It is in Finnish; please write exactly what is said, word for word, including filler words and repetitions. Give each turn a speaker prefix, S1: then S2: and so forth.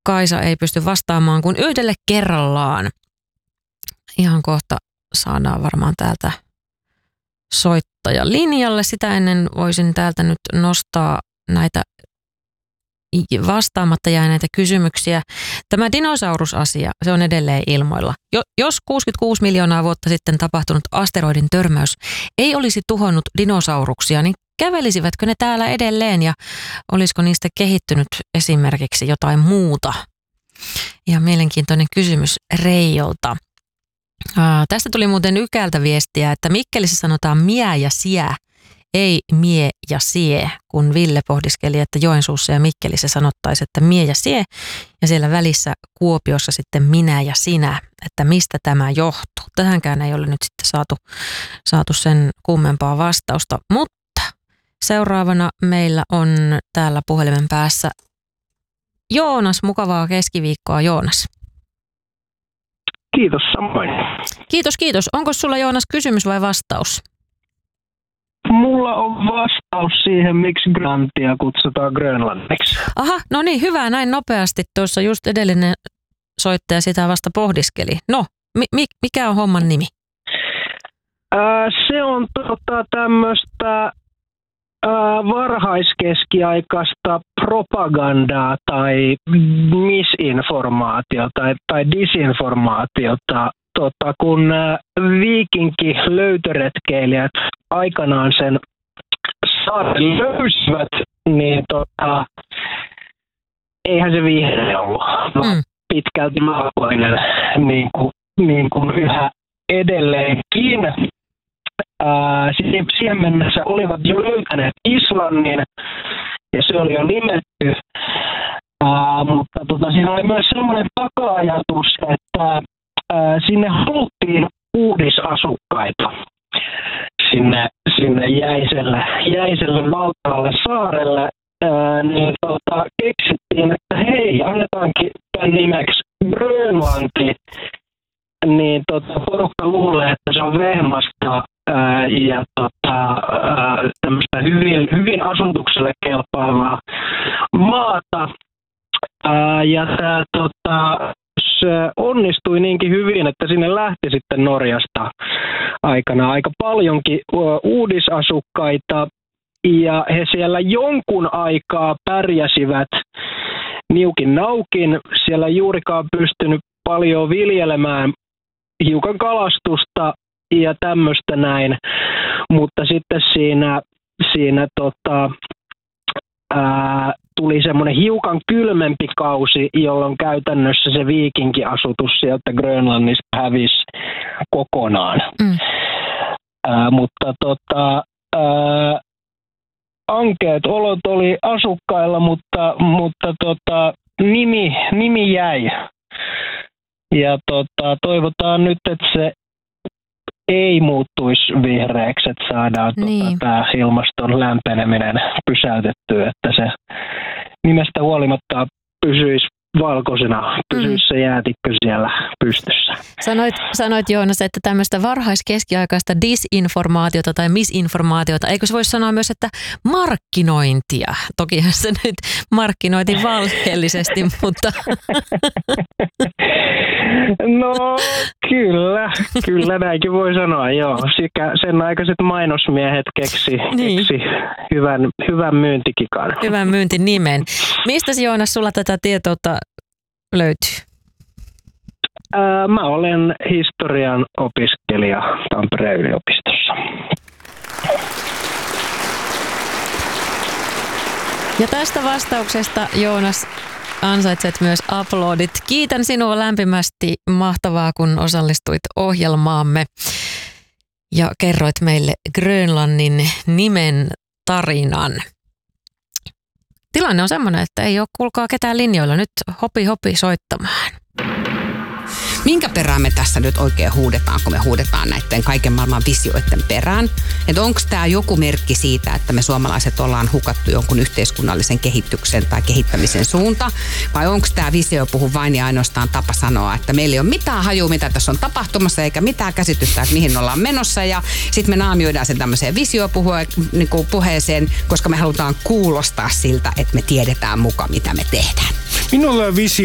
S1: Kaisa ei pysty vastaamaan kuin yhdelle kerrallaan. Ihan kohta saadaan varmaan täältä soittaja linjalle. Sitä ennen voisin täältä nyt nostaa näitä vastaamatta jääneitä kysymyksiä. Tämä dinosaurusasia, se on edelleen ilmoilla. Jo, jos kuusikymmentäkuusi miljoonaa vuotta sitten tapahtunut asteroidin törmäys ei olisi tuhonnut dinosauruksia, niin kävelisivätkö ne täällä edelleen ja olisiko niistä kehittynyt esimerkiksi jotain muuta? Ihan mielenkiintoinen kysymys Reijolta. Ää, tästä tuli muuten Ykältä viestiä, että Mikkelissä sanotaan miä ja siä, ei mie ja sie, kun Ville pohdiskeli, että Joensuussa ja Mikkelissä sanottaisiin, että mie ja sie, ja siellä välissä Kuopiossa sitten minä ja sinä, että mistä tämä johtuu. Tähänkään ei ole nyt sitten saatu, saatu sen kummempaa vastausta, mutta seuraavana meillä on täällä puhelimen päässä Joonas. Mukavaa keskiviikkoa, Joonas.
S2: Kiitos samoin.
S1: Kiitos, kiitos. Onko sulla, Joonas, kysymys vai vastaus?
S2: Mulla on vastaus siihen, miksi Grönlantia kutsutaan Grönlanniksi.
S1: Aha, no niin, hyvä, näin nopeasti. Tuossa just edellinen soittaja sitä vasta pohdiskeli. No, mi- mikä on homman nimi?
S2: Ää, se on tota, tämmöistä varhaiskeskiaikaista propagandaa tai misinformaatiota tai, tai disinformaatiota. Tota, kun viikinki-löytöretkeilijät aikanaan sen saaren löysivät, niin tota, eihän se vihreä ollut, vaan mm. pitkälti valkoinen, niin kuin, niin kuin yhä edelleenkin. Ää, siihen mennessä olivat jo löytäneet Islannin, ja se oli jo nimetty, ää, mutta tota, siinä oli myös sellainen taka-ajatus, että ää, sinne haluttiin uudisasukkaita sinne, sinne jäiselle, jäiselle valtaalle saarelle, ää, niin tota, keksittiin, että hei, annetaankin tämän nimeksi Grönlanti, niin tota, porukka luulee, että se on vehmasta ää, ja tota, ää, tämmöistä hyvin, hyvin asutukselle kelpaavaa maata. Ää, ja tämä tota, se onnistui niinkin hyvin, että sinne lähti sitten Norjasta aikana aika paljonkin uudisasukkaita. Ja he siellä jonkun aikaa pärjäsivät niukin naukin. Siellä ei juurikaan pystynyt paljon viljelemään, hiukan kalastusta ja tämmöistä näin, mutta sitten siinä, siinä tota, ää, tuli semmoinen hiukan kylmempi kausi, jolloin käytännössä se viikinkiasutus sieltä Grönlannista hävisi kokonaan. Mm. Ää, mutta tota, ää, ankeet olot oli asukkailla, mutta, mutta tota, nimi, nimi jäi. Ja tota, toivotaan nyt, että se ei muuttuisi vihreäksi, että saadaan niin. tota, tämä ilmaston lämpeneminen pysäytettyä, että se nimestä huolimatta pysyisi valkoisena, pysyisi se jäätikkö siellä pystyssä.
S1: Sanoit, sanoit Joonas, että tämmöistä varhaiskeskiaikaista disinformaatiota tai misinformaatiota, eikö se voisi sanoa myös, että markkinointia? Tokihan se nyt markkinoitiin valheellisesti, mutta...
S2: No kyllä, kyllä näinkin voi sanoa, joo. Sikä sen aikaiset mainosmiehet keksi, niin. keksi hyvän, hyvän myyntikikan.
S1: Hyvän myyntinimen. Mistäs, Joonas, sulla tätä tietoutta löytyy?
S2: Ää, mä olen historian opiskelija Tampereen yliopistossa.
S1: Ja tästä vastauksesta, Joonas, ansaitset myös aplodit. Kiitän sinua lämpimästi. Mahtavaa, kun osallistuit ohjelmaamme ja kerroit meille Grönlannin nimen tarinan. Tilanne on semmoinen, että ei ole kuulkaa ketään linjoilla. Nyt hopi hopi soittamaan.
S3: Minkä perään me tässä nyt oikein huudetaan, kun me huudetaan näiden kaiken maailman visioiden perään? Että onko tämä joku merkki siitä, että me suomalaiset ollaan hukattu jonkun yhteiskunnallisen kehityksen tai kehittämisen suunta? Vai onko tämä visiopuhu vain ja ainoastaan tapa sanoa, että meillä ei ole mitään hajua, mitä tässä on tapahtumassa, eikä mitään käsitystä, että mihin ollaan menossa. Ja sitten me naamioidaan sen tämmöiseen visiopuheeseen, koska me halutaan kuulostaa siltä, että me tiedetään mukaan, mitä me tehdään.
S4: Minulla on visio